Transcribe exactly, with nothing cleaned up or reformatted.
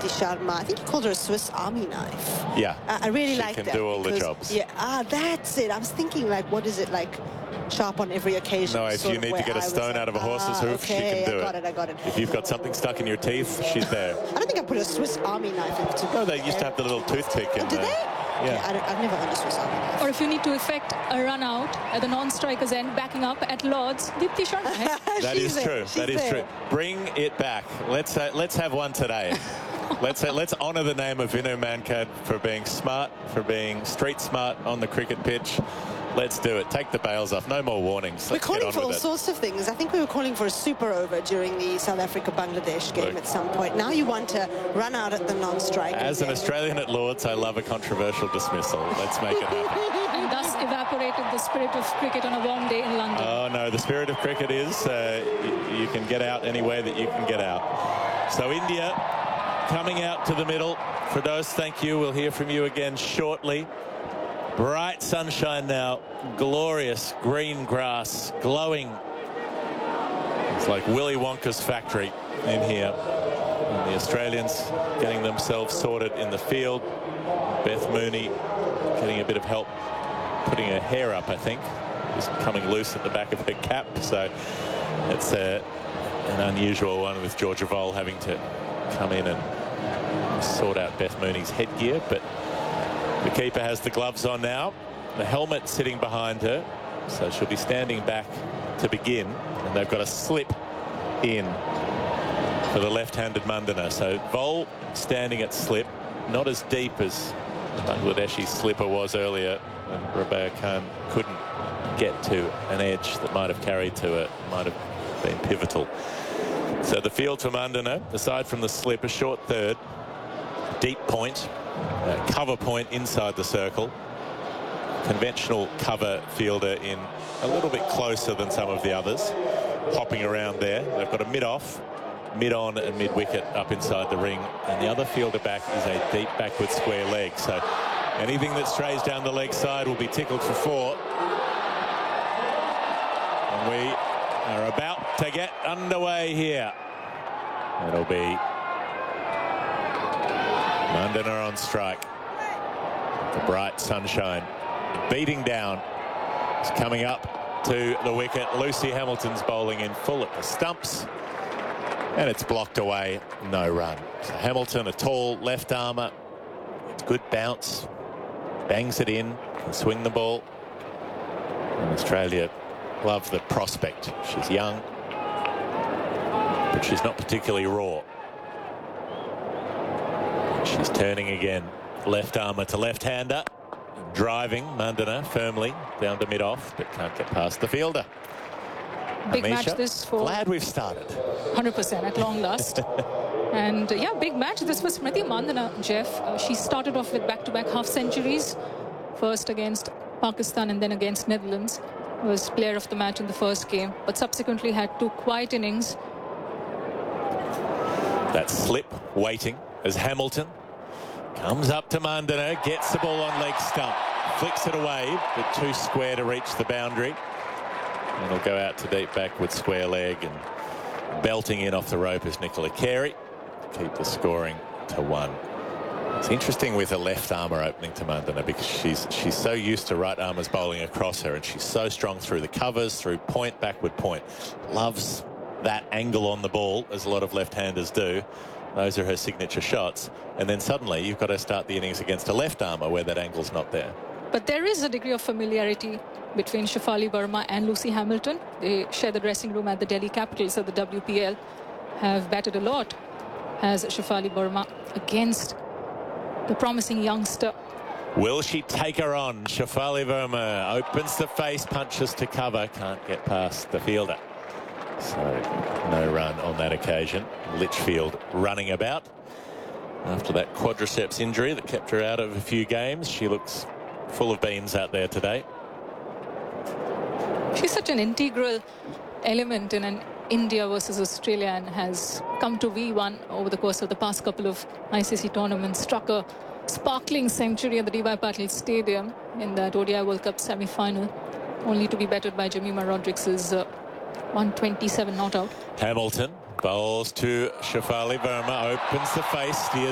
Dipti Sharma. I think he called her a Swiss Army knife. Yeah. Uh, I really she like can that. do all because, the jobs. Yeah, ah, that's it. I was thinking, like, what is it like? Sharp on every occasion. No, if you need to get a stone out of a horse's ah, hoof, okay, she can do I got it. it. I got it. If you've got something stuck in your teeth, she's there. I don't think I put a Swiss Army knife into. No, they used to have the little toothpick in oh, did there. they? Yeah. Okay, I don't, I've never owned a Swiss Army knife. Or if you need to effect a run out at the non-striker's end, backing up at Lord's, Dipti Sharma. That is there. true. She's that is there. true. Bring it back. Let's uh, let's have one today. let's uh, let's honour the name of Vinu Mankad for being smart, for being street smart on the cricket pitch. Let's do it. Take the bails off. No more warnings. We're Let's calling get on for all with it. sorts of things. I think we were calling for a super over during the South Africa-Bangladesh game Look. at some point. Now you want to run out at the non-strike. As an Australian at Lords, I love a controversial dismissal. Let's make it happen. And thus evaporated the spirit of cricket on a warm day in London. Oh, no. The spirit of cricket is uh, you, you can get out any way that you can get out. So India coming out to the middle. Firdaus, thank you. We'll hear from you again shortly. Bright sunshine now, glorious green grass, glowing. It's like Willy Wonka's factory in here. And the Australians getting themselves sorted in the field. Beth Mooney getting a bit of help, putting her hair up, I think. Just coming loose at the back of her cap. So it's a, an unusual one with Georgia Vole having to come in and sort out Beth Mooney's headgear. But the keeper has the gloves on now, the helmet sitting behind her, so she'll be standing back to begin, and they've got a slip in for the left-handed Mandana. So Vole standing at slip, not as deep as the Bangladeshi slipper was earlier when Rabea Khan couldn't get to an edge that might have carried to it, might have been pivotal. So the field for Mandana, aside from the slip, a short third, deep point, Uh, cover point inside the circle. Conventional cover fielder in a little bit closer than some of the others, hopping around there. They've got a mid-off, mid-on and mid-wicket up inside the ring, and the other fielder back is a deep backward square leg. So anything that strays down the leg side will be tickled for four. And we are about to get underway here. It'll be Mandana on strike. The bright sunshine beating down. It's coming up to the wicket. Lucy Hamilton's bowling in full at the stumps. And it's blocked away. No run. So Hamilton, a tall left armour. It's good bounce. Bangs it in. Can swing the ball. And Australia love the prospect. She's young, but she's not particularly raw. She's turning again. Left armour to left-hander. Driving Mandana firmly down to mid-off, but can't get past the fielder. Big Amisha, match this for... Glad we've started. one hundred percent at long last. And uh, yeah, big match. This was Smriti Mandana, Jeff. Uh, she started off with back-to-back half centuries. First against Pakistan and then against Netherlands. Was player of the match in the first game, but subsequently had two quiet innings. That slip waiting as Hamilton comes up to Mandana, gets the ball on leg stump, flicks it away, but too square to reach the boundary. And it'll go out to deep backward square leg, and belting in off the rope is Nicola Carey. Keep the scoring to one. It's interesting with a left armour opening to Mandana because she's she's so used to right armers bowling across her, and she's so strong through the covers, through point, backward point. Loves that angle on the ball, as a lot of left-handers do. Those are her signature shots. And then suddenly you've got to start the innings against a left armour where that angle's not there. But there is a degree of familiarity between Shafali Verma and Lucy Hamilton. They share the dressing room at the Delhi Capitals of the W P L. Have batted a lot as Shafali Verma against the promising youngster. Will she take her on? Shafali Verma opens the face, punches to cover, can't get past the fielder. So no run on that occasion. Litchfield running about after that quadriceps injury that kept her out of a few games. She looks full of beans out there today. She's such an integral element in an India versus Australia, and has come to V one over the course of the past couple of I C C tournaments. Struck a sparkling century at the D Y Patil Stadium in that O D I World Cup semi-final, only to be battered by Jemimah Rodriguez's uh, one twenty-seven not out. Hamilton bowls to Shafali Verma, opens the face, steers